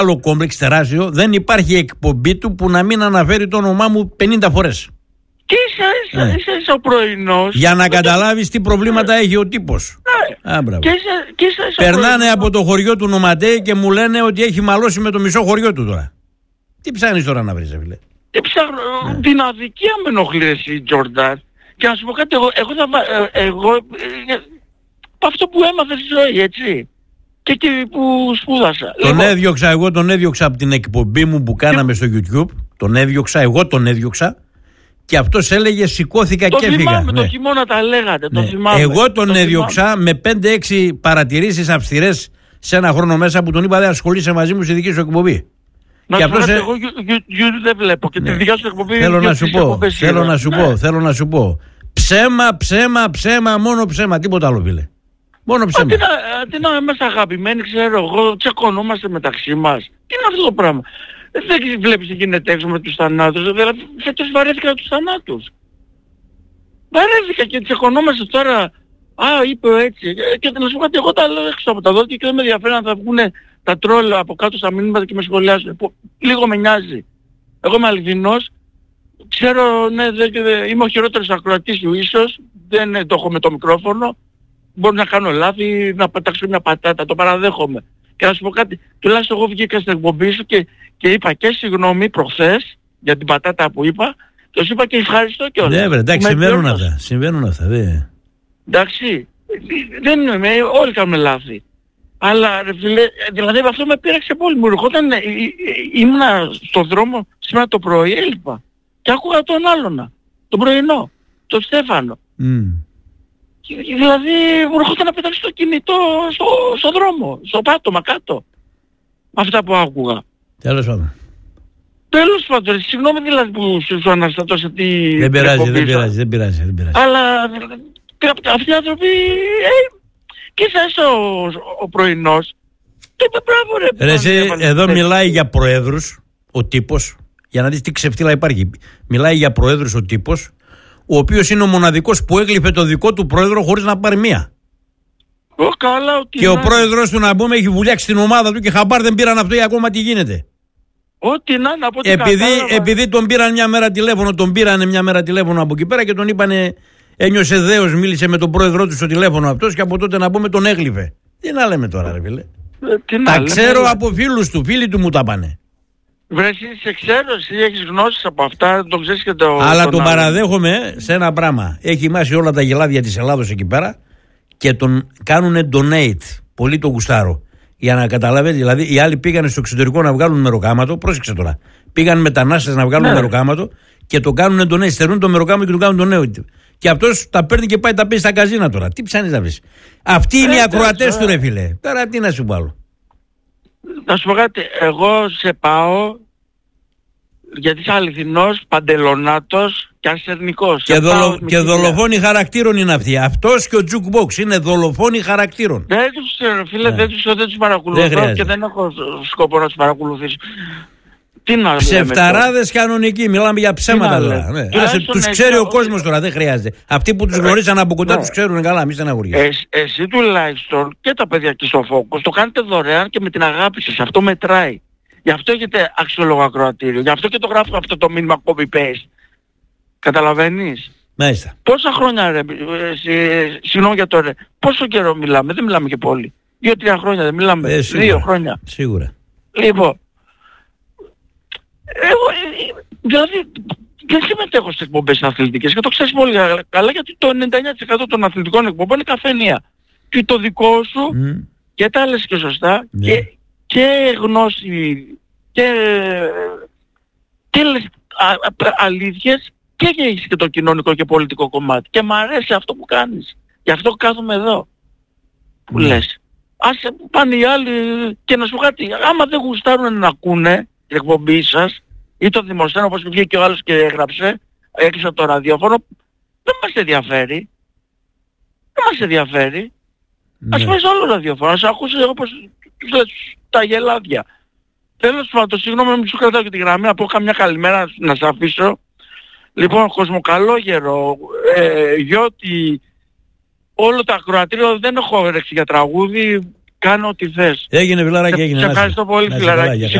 άλλο κόμπλεξ τεράστιο, δεν υπάρχει εκπομπή του που να μην αναφέρει το όνομά μου 50 φορές. Και είσαι ο πρωινός. Για να καταλάβεις τι προβλήματα έχει ο τύπος. Περνάνε από το χωριό του Νοματέη και μου λένε ότι έχει μαλώσει με το μισό χωριό του τώρα. Τι ψάχνεις τώρα να βρεις, φίλε? Ψάχνω την αδικία με ενοχλεί εσύ, Τζορντάν. Και να σου πω κάτι, εγώ αυτό που έμαθα στη ζωή, έτσι. Και εκεί που σπούδασα. Εγώ τον έδιωξα από την εκπομπή μου που κάναμε στο YouTube. Εγώ τον έδιωξα. Και αυτός έλεγε σηκώθηκα και έφυγα. Θυμάμαι, το χειμώνα τα λέγατε, το θυμάμαι. Εγώ τον έδιωξα με 5-6 παρατηρήσεις αυστηρές σε ένα χρόνο μέσα που τον είπα δεν ασχολείσαι μαζί μου στη δική σου εκπομπή. Και αυτός εγώ YouTube δεν βλέπω και τη δικιά σου εκπομπή. Θέλω να σου πω. Ψέμα, μόνο ψέμα, τίποτα άλλο, φίλε. Μόνο ψέμα. Τι να είμαστε αγαπημένοι, ξέρω εγώ, τσακωνόμαστε μεταξύ μας. Τι είναι αυτό το πράγμα? Δεν βλέπεις τι γίνεται έξω με τους θανάτους. Δηλαδή φέτος βαρέθηκα τους θανάτους. Βαρέθηκα και τσακωνόμαστε τώρα. Είπε έτσι. Και να σου πω κάτι, εγώ τα λέω έξω από τα δόντια και δεν με ενδιαφέρει αν θα βγουν τα τρόλ από κάτω στα μηνύματα και με σχολιάζουν. Λίγο με νοιάζει. Εγώ είμαι αληθινός. Ξέρω, ναι, είμαι ο χειρότερος ακροατής σου ίσως. Δεν το έχω με το μικρόφωνο. Μπορώ να κάνω λάθη, να πετάξω μια πατάτα. Το παραδέχομαι. Και να σου πω κάτι, τουλάχιστον εγώ βγήκα στην εκπομπή σου και είπα και συγγνώμη προχθές για την πατάτα που είπα και σου είπα και ευχαριστώ κιόλας. Ναι, εντάξει, συμβαίνουν αυτά. Εντάξει, δεν είναι, όλοι κάνουμε λάθη. Αλλά ρε φίλε, δηλαδή αυτό με πείραξε πολύ. Μου ερχόταν, ήμουνα στον δρόμο σήμερα το πρωί, έλειπα. Και άκουγα τον άλλονα, τον πρωινό, τον Στέφανο. Δηλαδή μου έρχονταν να πετάξει το κινητό στο δρόμο, στο πάτωμα κάτω. Αυτά που άκουγα. Τέλος πάντων, συγγνώμη δηλαδή που σου αναστατώσα τη... Δεν πειράζει. Αλλά αυτοί οι άνθρωποι... και εσάς ο πρωινός... Ρε εσύ, εδώ μιλάει για προέδρους ο τύπος, για να δεις τι ξεφτύλα υπάρχει. Μιλάει για προέδρους ο τύπος, ο οποίος είναι ο μοναδικός που έγλειφε το δικό του πρόεδρο χωρίς να πάρει μία. Και ο πρόεδρος του, να πούμε, έχει βουλιάξει την ομάδα του και χαμπάρ δεν πήραν αυτό ή ακόμα τι γίνεται. Ό,τι να πω ότι επειδή τον πήραν μια μέρα τηλέφωνο, από εκεί πέρα και τον είπανε, ένιωσε δέος, μίλησε με τον πρόεδρό του στο τηλέφωνο αυτός και από τότε, να πούμε, τον έγλειφε. Τι να λέμε τώρα, ρε φίλε. Τα ξέρω από φίλους του, φίλοι του μου τα πάνε. Βρε, εσύ σε ξέρω, εσύ έχεις γνώσεις από αυτά, το ξέρεις και το... Αλλά τον παραδέχομαι σε ένα πράγμα. Έχει μάσει όλα τα γελάδια της Ελλάδος εκεί πέρα και τον κάνουνε donate. Πολύ το γουστάρω. Για να καταλάβετε, δηλαδή οι άλλοι πήγανε στο εξωτερικό να βγάλουν μεροκάματο, πρόσεξε τώρα. Πήγαν μετανάστες να βγάλουν μεροκάματο και το κάνουνε donate. Στερούν το μεροκάματο και το κάνουν donate. Και αυτός τα παίρνει και πάει τα παίζει στα καζίνα τώρα. Τι ψάχνεις να βρεις? Αυτοί είναι οι ακροατές του, ρε φίλε. Τώρα τι να σου βάλω. Να σου πω κάτι, εγώ σε πάω γιατί είσαι αληθινός, παντελονάτος και αρσενικός. Και δολοφόνοι χαρακτήρων είναι αυτοί. Αυτός και ο Jukebox είναι δολοφόνοι χαρακτήρων. Δεν τους ξέρω, φίλε, δεν τους παρακολουθώ και δεν έχω σκοπό να τους παρακολουθήσω. Τι να λέμε. Ψευταράδες κανονικοί, μιλάμε για ψέματα τώρα. Τους ξέρει ο κόσμος τώρα, δεν χρειάζεται. Αυτοί που τους γνωρίσαν από κοντά τους ξέρουν καλά, μη στεναχωριέσαι. Εσύ τουλάχιστον και τα παιδιά εκεί στο Focus το κάνετε δωρεάν και με την αγάπη σας. Αυτό μετράει. Γι' αυτό έχετε αξιόλογο ακροατήριο. Γι' αυτό και το γράφω αυτό το μήνυμα copy-paste. Καταλαβαίνεις. Μάλιστα. Πόσα χρόνια, ρε, συγγνώμη για το ρε, πόσο καιρό μιλάμε? Δεν μιλάμε και πολύ. 2-3 χρόνια δεν μιλάμε. 2 χρόνια. Σίγουρα. Λοιπόν, εγώ, δηλαδή, δεν συμμετέχω στις εκπομπές αθλητικές και το ξέρεις πολύ καλά, γιατί το 99% των αθλητικών εκπομπών είναι καφενεία. Και το δικό σου, και τα λες και σωστά, και γνώση, και λες αλήθειες, και έχεις και το κοινωνικό και πολιτικό κομμάτι. Και μ' αρέσει αυτό που κάνεις. Γι' αυτό κάθομαι εδώ. Που λες. Ας πάνε οι άλλοι και να σου κάτι. Άμα δεν γουστάρουν να ακούνε την εκπομπή σας ή το δημοσιογράφο, όπως βγήκε ο άλλος και έγραψε, έκλεισα το ραδιόφωνο, δεν μας ενδιαφέρει. Δεν μας ενδιαφέρει. Ας πάει σε άλλο ραδιόφωνο, ας ακούσει όπως τα γελάδια. Τέλος πάντων, συγγνώμη, μην σου κρατάω και τη γραμμή, να πω καμιά καλημέρα να σε αφήσω. Λοιπόν, Κοσμοκαλόγερο, Γιώτη, όλο το ακροατήριο, δεν έχω όρεξη για τραγούδι. κάνω ό,τι θες. Έγινε φιλαράκι, έγινε. Σε ευχαριστώ πολύ φιλαράκι.